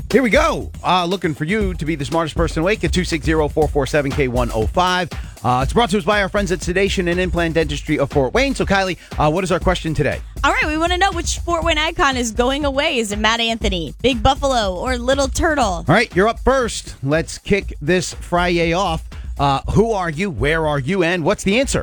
Here we go. Looking for you to be the smartest person awake at 260-447-K105. It's brought to us by our friends at Sedation and Implant Dentistry of Fort Wayne. So, Kylie, what is our question today? All right, we want to know which Fort Wayne icon is going away. Is it Matt Anthony, Big Buffalo, or Little Turtle? All right, you're up first. Let's kick this Friday off. Who are you? Where are you? And what's the answer?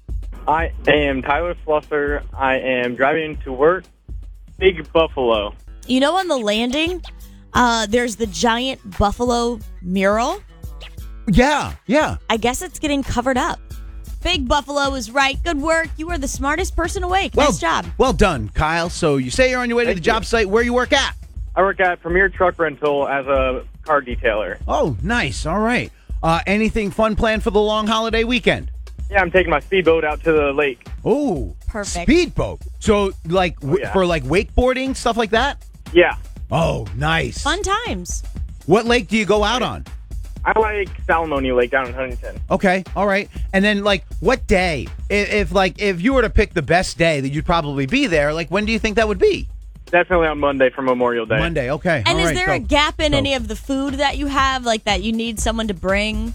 I am Tyler Slusser. I am driving to work. Big Buffalo. You know, on the landing, there's the giant buffalo mural. Yeah. I guess it's getting covered up. Big Buffalo is right. Good work. You are the smartest person awake. Nice job. Well done, Kyle. So you say you're on your way to the job site. Where you work at? I work at Premier Truck Rental as a car detailer. Oh, nice. All right. Anything fun planned for the long holiday weekend? Yeah, I'm taking my speedboat out to the lake. Oh, perfect. Speedboat. So, like, for like wakeboarding, stuff like that? Yeah. Oh, nice. Fun times. What lake do you go out on? I like Salamone Lake down in Huntington. Okay, all right. And then, like, what day? If you were to pick the best day that you'd probably be there, like, when do you think that would be? Definitely on Monday for Memorial Day. Monday, okay. And all is right, there a gap in any of the food that you have, like that you need someone to bring?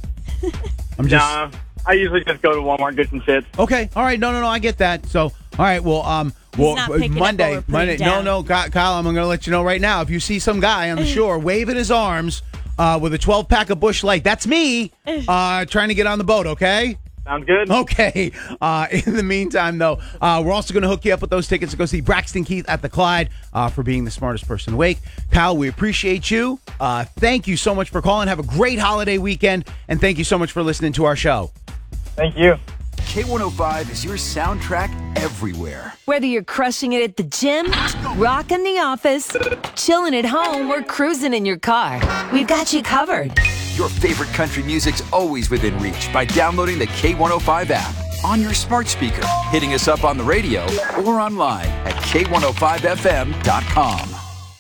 Nah, I usually just go to Walmart, get some chips. Okay, all right. No, I get that. So, all right, well, not picking up Monday. what we're putting down. No, Kyle, I'm going to let you know right now. If you see some guy on the shore waving his arms with a 12-pack of Busch Light, that's me trying to get on the boat, okay? Sounds good. Okay. In the meantime, though, we're also going to hook you up with those tickets to go see Braxton Keith at the Clyde for being the smartest person awake. Kyle, we appreciate you. Thank you so much for calling. Have a great holiday weekend, and thank you so much for listening to our show. Thank you. K105 is your soundtrack everywhere. Whether you're crushing it at the gym, rocking the office, chilling at home, or cruising in your car, we've got you covered. Your favorite country music's always within reach by downloading the K105 app on your smart speaker, hitting us up on the radio, or online at K105FM.com.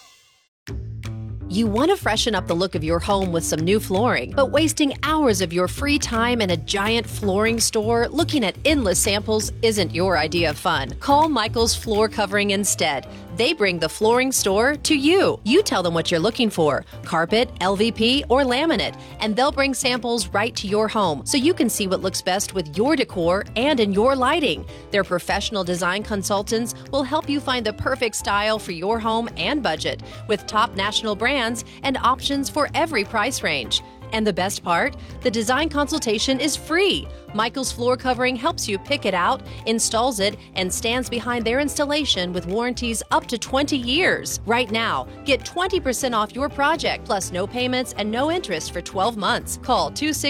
You want to freshen up the look of your home with some new flooring, but wasting hours of your free time in a giant flooring store looking at endless samples isn't your idea of fun. Call Michael's Floor Covering instead. They bring the flooring store to you. You tell them what you're looking for, carpet, LVP, or laminate, and they'll bring samples right to your home so you can see what looks best with your decor and in your lighting. Their professional design consultants will help you find the perfect style for your home and budget with top national brands and options for every price range. And the best part? The design consultation is free. Michael's Floor Covering helps you pick it out, installs it, and stands behind their installation with warranties up to 20 years. Right now, get 20% off your project, plus no payments and no interest for 12 months. Call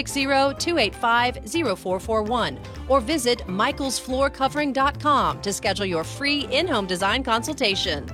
260-285-0441 or visit michaelsfloorcovering.com to schedule your free in-home design consultation.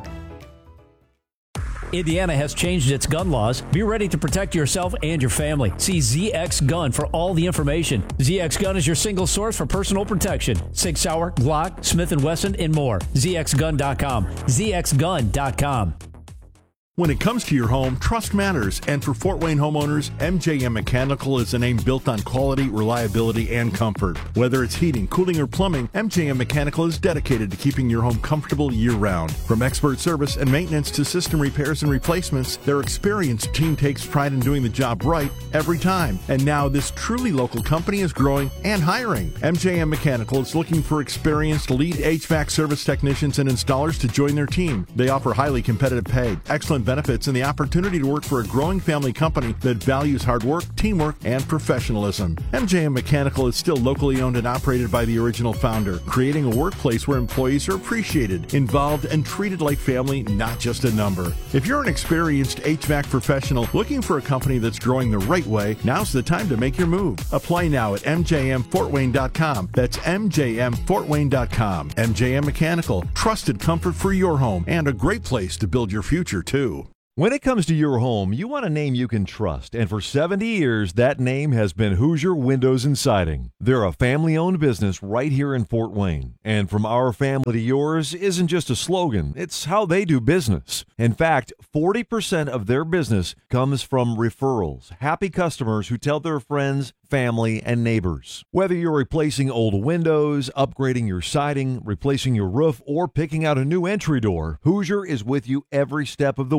Indiana has changed its gun laws. Be ready to protect yourself and your family. See ZX Gun for all the information. ZX Gun is your single source for personal protection. Sig Sauer, Glock, Smith & Wesson, and more. ZXGun.com. ZXGun.com. When it comes to your home, trust matters, and for Fort Wayne homeowners, MJM Mechanical is a name built on quality, reliability, and comfort. Whether it's heating, cooling, or plumbing, MJM Mechanical is dedicated to keeping your home comfortable year-round. From expert service and maintenance to system repairs and replacements, their experienced team takes pride in doing the job right every time. And now this truly local company is growing and hiring. MJM Mechanical is looking for experienced lead HVAC service technicians and installers to join their team. They offer highly competitive pay, excellent benefits, and the opportunity to work for a growing family company that values hard work, teamwork, and professionalism. MJM Mechanical is still locally owned and operated by the original founder, creating a workplace where employees are appreciated, involved, and treated like family, not just a number. If you're an experienced HVAC professional looking for a company that's growing the right way, now's the time to make your move. Apply now at mjmfortwayne.com. That's mjmfortwayne.com. MJM Mechanical, trusted comfort for your home and a great place to build your future, too. When it comes to your home, you want a name you can trust, and for 70 years, that name has been Hoosier Windows and Siding. They're a family-owned business right here in Fort Wayne, and from our family to yours isn't just a slogan, it's how they do business. In fact, 40% of their business comes from referrals, happy customers who tell their friends, family, and neighbors. Whether you're replacing old windows, upgrading your siding, replacing your roof, or picking out a new entry door, Hoosier is with you every step of the way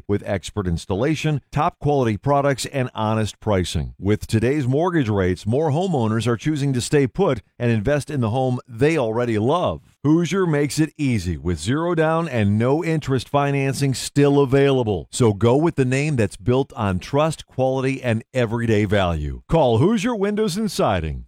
with expert installation, top quality products, and honest pricing. With today's mortgage rates, more homeowners are choosing to stay put and invest in the home they already love. Hoosier makes it easy with zero down and no interest financing still available. So go with the name that's built on trust, quality, and everyday value. Call Hoosier Windows and Siding,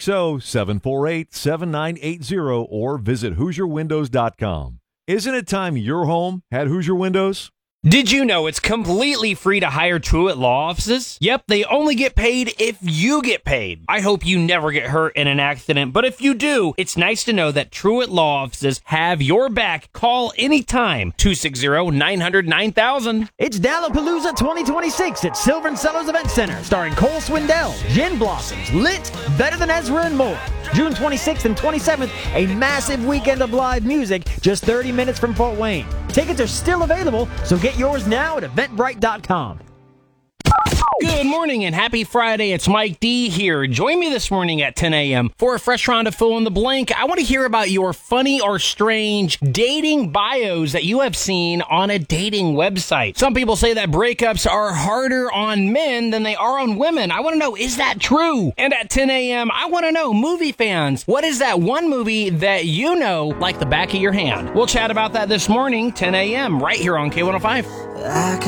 260-748-7980, or visit HoosierWindows.com. Isn't it time your home had Hoosier Windows? Did you know it's completely free to hire Truett Law Offices? Yep, they only get paid if you get paid. I hope you never get hurt in an accident, but if you do, it's nice to know that Truett Law Offices have your back. Call anytime, 260-900-9000. It's Dallapalooza 2026 at Silver and Sellers Event Center, starring Cole Swindell, Gin Blossoms, Lit, Better Than Ezra, and more. June 26th and 27th, a massive weekend of live music just 30 minutes from Fort Wayne. Tickets are still available, so get yours now at eventbrite.com. Good morning and happy Friday. It's Mike D here. Join me this morning at 10 a.m. for a fresh round of Fill in the Blank. I want to hear about your funny or strange dating bios that you have seen on a dating website. Some people say that breakups are harder on men than they are on women. I want to know, is that true? And at 10 a.m., I want to know, movie fans, what is that one movie that you know like the back of your hand? We'll chat about that this morning, 10 a.m., right here on K105.